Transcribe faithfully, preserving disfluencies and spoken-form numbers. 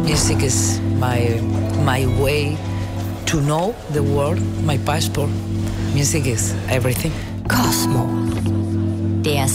Music is my, my way to know the world, my passport. Music is everything. Cosmo. Der